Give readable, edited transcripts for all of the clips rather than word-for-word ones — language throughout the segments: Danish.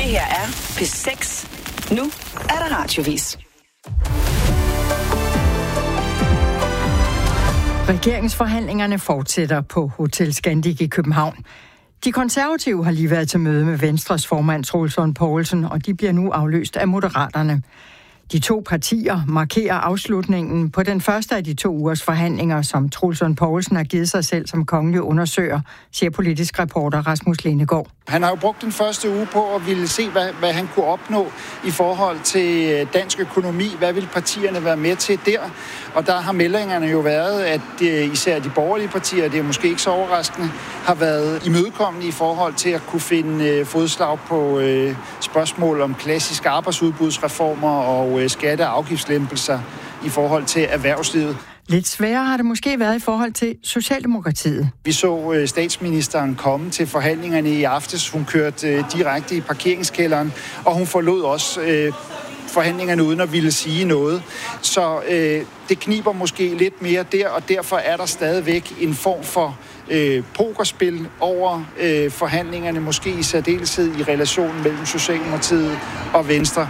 her er P6. Nu er der radiovis. Regeringsforhandlingerne fortsætter på Hotel Scandic i København. De konservative har lige været til møde med Venstres formand Troels Lund Poulsen, og de bliver nu afløst af Moderaterne. De to partier markerer afslutningen på den første af de 2 ugers forhandlinger, som Troels Lund Poulsen har givet sig selv som kongelig undersøger, siger politisk reporter Rasmus Lindegaard. Han har jo brugt den første uge på at ville se, hvad han kunne opnå i forhold til dansk økonomi. Hvad vil partierne være med til der? Og der har meldingerne jo været, at især de borgerlige partier, det er måske ikke så overraskende, har været imødekommende i forhold til at kunne finde fodslag på spørgsmål om klassiske arbejdsudbudsreformer og skatte- og afgiftslempelser i forhold til erhvervslivet. Lidt sværere har det måske været i forhold til Socialdemokratiet. Vi så statsministeren komme til forhandlingerne i aftes. Hun kørte direkte i parkeringskælderen, og hun forlod også forhandlingerne uden at ville sige noget. Så det kniber måske lidt mere der, og derfor er der stadigvæk en form for pokerspil over forhandlingerne, måske i særdeleshed i relationen mellem Socialdemokratiet og Venstre.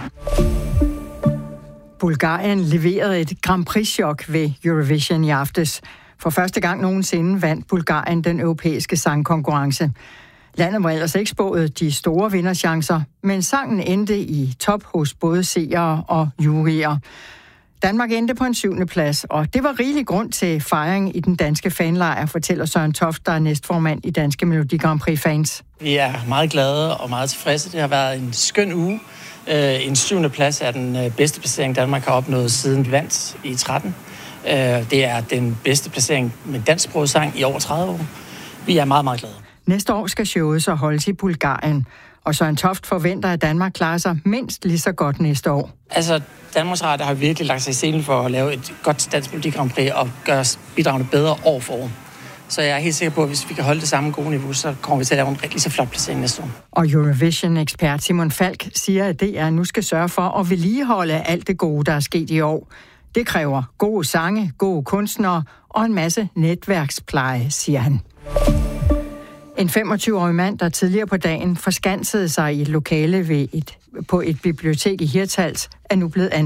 Bulgarien leverede et Grand Prix-chok ved Eurovision i aftes. For første gang nogensinde vandt Bulgarien den europæiske sangkonkurrence. Landet var ellers ikke spået de store vinderchancer, men sangen endte i top hos både seere og juryer. Danmark endte på en 7. plads, og det var rigelig grund til fejring i den danske fanlejr, fortæller Søren Toft, der er næstformand i Danske Melodi Grand Prix-fans. Vi er meget glade og meget tilfredse. Det har været en skøn uge. En 7. plads er den bedste placering, Danmark har opnået siden vi vandt i 13. Det er den bedste placering med dansksproget sang i over 30 år. Vi er meget, meget glade. Næste år skal showet så holdes i Bulgarien, og Søren Toft forventer, at Danmark klarer sig mindst lige så godt næste år. Altså, Danmarks Radio har virkelig lagt sig i scenen for at lave et godt Dansk Melodi Grand Prix og gøre bidragene bedre år for år. Så jeg er helt sikker på, at hvis vi kan holde det samme gode niveau, så kommer vi til at lave en rigtig så flot placering næste år. Og Eurovision-ekspert Simon Falk siger, at DR nu skal sørge for at vedligeholde alt det gode, der er sket i år. Det kræver gode sange, gode kunstnere og en masse netværkspleje, siger han. En 25-årig mand, der tidligere på dagen forskansede sig i et lokale på et bibliotek i Hirtshals, er nu blevet